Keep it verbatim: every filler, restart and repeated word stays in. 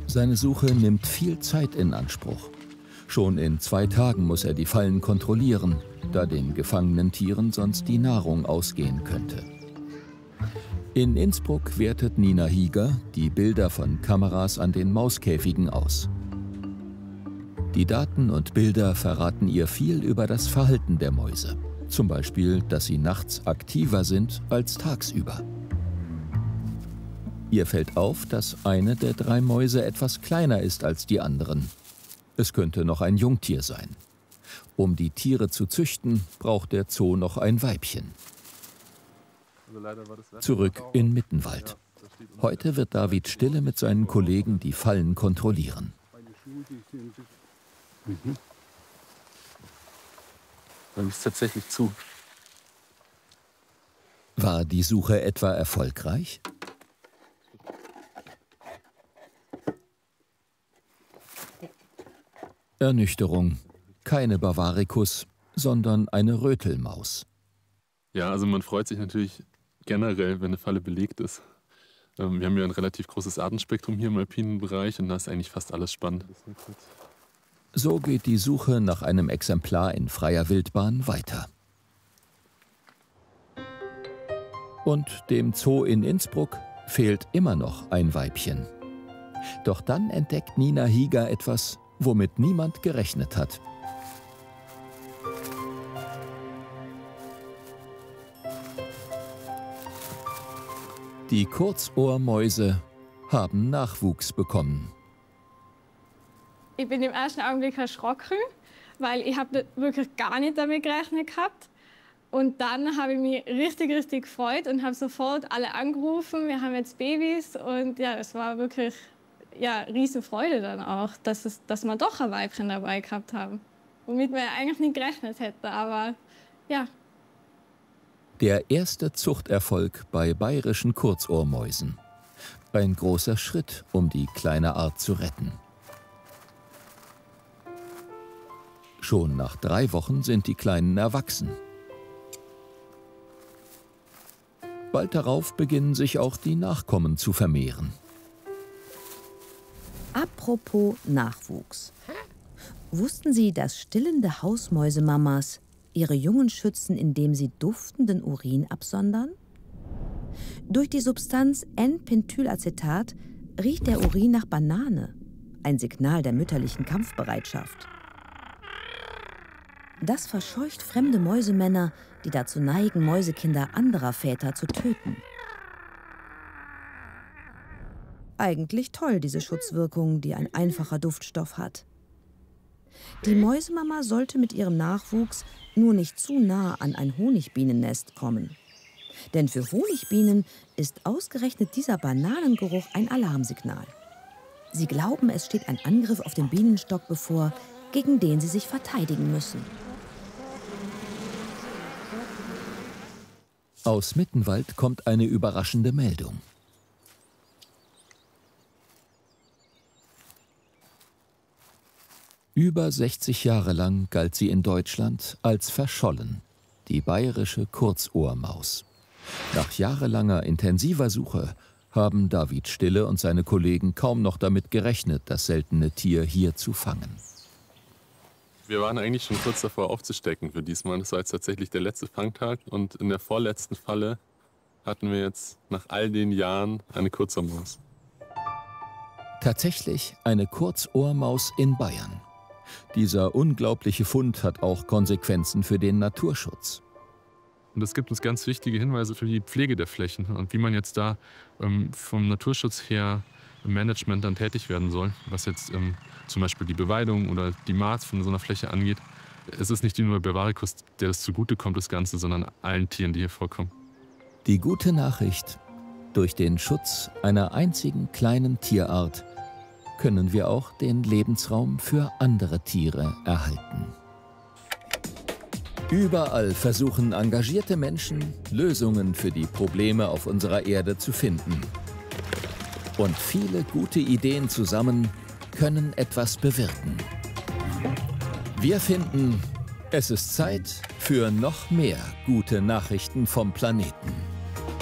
Seine Suche nimmt viel Zeit in Anspruch. Schon in zwei Tagen muss er die Fallen kontrollieren, da den gefangenen Tieren sonst die Nahrung ausgehen könnte. In Innsbruck wertet Nina Hieger die Bilder von Kameras an den Mauskäfigen aus. Die Daten und Bilder verraten ihr viel über das Verhalten der Mäuse. Zum Beispiel, dass sie nachts aktiver sind als tagsüber. Ihr fällt auf, dass eine der drei Mäuse etwas kleiner ist als die anderen. Es könnte noch ein Jungtier sein. Um die Tiere zu züchten, braucht der Zoo noch ein Weibchen. Zurück in Mittenwald. Heute wird David Stille mit seinen Kollegen die Fallen kontrollieren. Mhm. Dann ist es tatsächlich zu. War die Suche etwa erfolgreich? Ernüchterung. Keine Bavaricus, sondern eine Rötelmaus. Ja, also man freut sich natürlich generell, wenn eine Falle belegt ist. Ähm, wir haben ja ein relativ großes Artenspektrum hier im alpinen Bereich und da ist eigentlich fast alles spannend. So geht die Suche nach einem Exemplar in freier Wildbahn weiter. Und dem Zoo in Innsbruck fehlt immer noch ein Weibchen. Doch dann entdeckt Nina Hieger etwas, womit niemand gerechnet hat. Die Kurzohrmäuse haben Nachwuchs bekommen. Ich bin im ersten Augenblick erschrocken, weil ich habe wirklich gar nicht damit gerechnet gehabt. Und dann habe ich mich richtig, richtig gefreut und habe sofort alle angerufen. Wir haben jetzt Babys und ja, es war wirklich ja, Riesenfreude dann auch, dass, es, dass wir doch ein Weibchen dabei gehabt haben. Womit wir eigentlich nicht gerechnet hätten, aber ja. Der erste Zuchterfolg bei bayerischen Kurzohrmäusen. Ein großer Schritt, um die kleine Art zu retten. Schon nach drei Wochen sind die Kleinen erwachsen. Bald darauf beginnen sich auch die Nachkommen zu vermehren. Apropos Nachwuchs. Wussten Sie, dass stillende Hausmäusemamas ihre Jungen schützen, indem sie duftenden Urin absondern? Durch die Substanz N-Pentylacetat riecht der Urin nach Banane, ein Signal der mütterlichen Kampfbereitschaft. Das verscheucht fremde Mäusemänner, die dazu neigen, Mäusekinder anderer Väter zu töten. Eigentlich toll, diese Schutzwirkung, die ein einfacher Duftstoff hat. Die Mäusemama sollte mit ihrem Nachwuchs nur nicht zu nah an ein Honigbienennest kommen. Denn für Honigbienen ist ausgerechnet dieser Bananengeruch ein Alarmsignal. Sie glauben, es steht ein Angriff auf den Bienenstock bevor, gegen den sie sich verteidigen müssen. Aus Mittenwald kommt eine überraschende Meldung. Über sechzig Jahre lang galt sie in Deutschland als verschollen, die bayerische Kurzohrmaus. Nach jahrelanger intensiver Suche haben David Stille und seine Kollegen kaum noch damit gerechnet, das seltene Tier hier zu fangen. Wir waren eigentlich schon kurz davor aufzustecken für diesmal. Das war jetzt tatsächlich der letzte Fangtag und in der vorletzten Falle hatten wir jetzt nach all den Jahren eine Kurzohrmaus. Tatsächlich eine Kurzohrmaus in Bayern. Dieser unglaubliche Fund hat auch Konsequenzen für den Naturschutz. Und es gibt uns ganz wichtige Hinweise für die Pflege der Flächen und wie man jetzt da ähm, vom Naturschutz her im Management dann tätig werden soll, was jetzt ähm, zum Beispiel die Beweidung oder die Maß von so einer Fläche angeht. Es ist nicht nur Bavaricus, der das zugutekommt, das Ganze, sondern allen Tieren, die hier vorkommen. Die gute Nachricht: Durch den Schutz einer einzigen kleinen Tierart können wir auch den Lebensraum für andere Tiere erhalten. Überall versuchen engagierte Menschen, Lösungen für die Probleme auf unserer Erde zu finden. Und viele gute Ideen zusammen können etwas bewirken. Wir finden, es ist Zeit für noch mehr gute Nachrichten vom Planeten.